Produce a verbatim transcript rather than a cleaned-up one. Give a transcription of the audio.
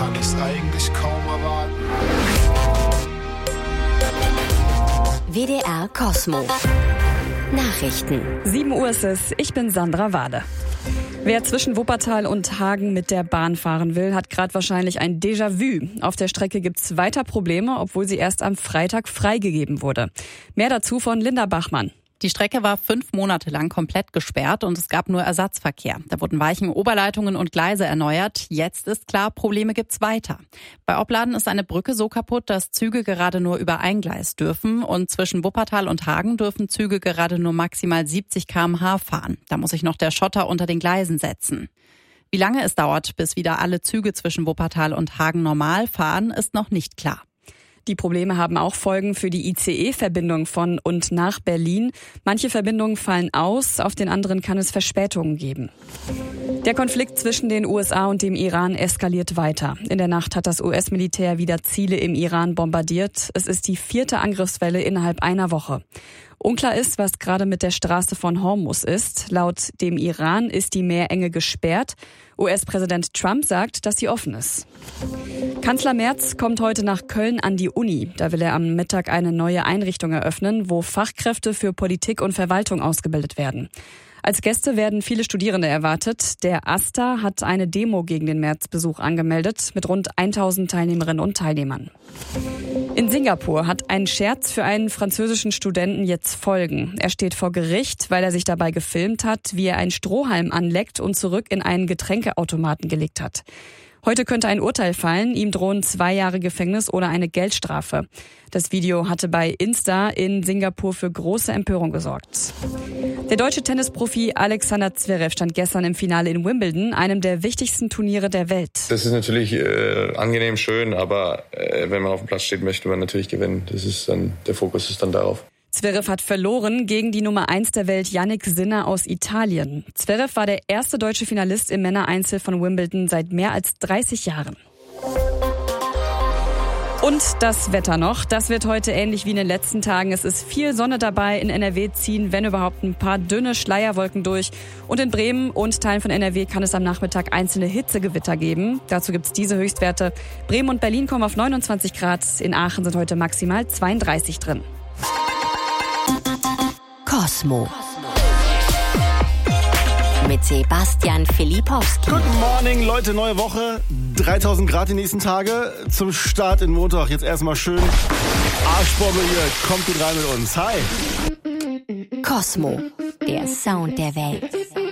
kann ich's eigentlich kaum erwarten. W D R Kosmo. Nachrichten. sieben Uhr ist es, ich bin Sandra Wade. Wer zwischen Wuppertal und Hagen mit der Bahn fahren will, hat gerade wahrscheinlich ein Déjà-vu. Auf der Strecke gibt's weiter Probleme, obwohl sie erst am Freitag freigegeben wurde. Mehr dazu von Linda Bachmann. Die Strecke war fünf Monate lang komplett gesperrt und es gab nur Ersatzverkehr. Da wurden Weichen, Oberleitungen und Gleise erneuert. Jetzt ist klar, Probleme gibt's weiter. Bei Opladen ist eine Brücke so kaputt, dass Züge gerade nur über ein Gleis dürfen. Und zwischen Wuppertal und Hagen dürfen Züge gerade nur maximal siebzig Kilometer pro Stunde fahren. Da muss sich noch der Schotter unter den Gleisen setzen. Wie lange es dauert, bis wieder alle Züge zwischen Wuppertal und Hagen normal fahren, ist noch nicht klar. Die Probleme haben auch Folgen für die I C E-Verbindung von und nach Berlin. Manche Verbindungen fallen aus, auf den anderen kann es Verspätungen geben. Der Konflikt zwischen den U S A und dem Iran eskaliert weiter. In der Nacht hat das U S-Militär wieder Ziele im Iran bombardiert. Es ist die vierte Angriffswelle innerhalb einer Woche. Unklar ist, was gerade mit der Straße von Hormuz ist. Laut dem Iran ist die Meerenge gesperrt. U S-Präsident Trump sagt, dass sie offen ist. Kanzler Merz kommt heute nach Köln an die Uni. Da will er am Mittag eine neue Einrichtung eröffnen, wo Fachkräfte für Politik und Verwaltung ausgebildet werden. Als Gäste werden viele Studierende erwartet. Der AStA hat eine Demo gegen den Märzbesuch angemeldet mit rund tausend Teilnehmerinnen und Teilnehmern. In Singapur hat ein Scherz für einen französischen Studenten jetzt Folgen. Er steht vor Gericht, weil er sich dabei gefilmt hat, wie er einen Strohhalm anleckt und zurück in einen Getränkeautomaten gelegt hat. Heute könnte ein Urteil fallen, ihm drohen zwei Jahre Gefängnis oder eine Geldstrafe. Das Video hatte bei Insta in Singapur für große Empörung gesorgt. Der deutsche Tennisprofi Alexander Zverev stand gestern im Finale in Wimbledon, einem der wichtigsten Turniere der Welt. Das ist natürlich äh, angenehm schön, aber äh, wenn man auf dem Platz steht, möchte man natürlich gewinnen. Das ist dann, der Fokus ist dann darauf. Zverev hat verloren gegen die Nummer eins der Welt, Jannik Sinner aus Italien. Zverev war der erste deutsche Finalist im Männereinzel von Wimbledon seit mehr als dreißig Jahren. Und das Wetter noch. Das wird heute ähnlich wie in den letzten Tagen. Es ist viel Sonne dabei. In N R W ziehen, wenn überhaupt, ein paar dünne Schleierwolken durch. Und in Bremen und Teilen von N R W kann es am Nachmittag einzelne Hitzegewitter geben. Dazu gibt es diese Höchstwerte. Bremen und Berlin kommen auf neunundzwanzig Grad. In Aachen sind heute maximal zweiunddreißig drin. Kosmo. Mit Sebastian Filipowski. Guten Morning, Leute, neue Woche. dreitausend Grad die nächsten Tage. Zum Start in Montag jetzt erstmal schön Arschbombe hier. Kommt gut rein mit uns. Hi. Kosmo, der Sound der Welt.